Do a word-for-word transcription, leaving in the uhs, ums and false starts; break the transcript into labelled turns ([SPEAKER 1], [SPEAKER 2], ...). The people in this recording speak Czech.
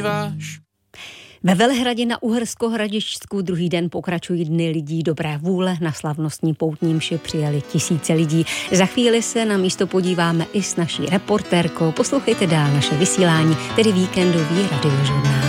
[SPEAKER 1] Ve Velehradě na Uhersko-Hradišťsku druhý den pokračují dny lidí dobré vůle. Na slavnostní poutní mši přijeli tisíce lidí. Za chvíli se na místo podíváme i s naší reportérkou. Poslouchejte dál naše vysílání, tedy víkendový radiožurnál.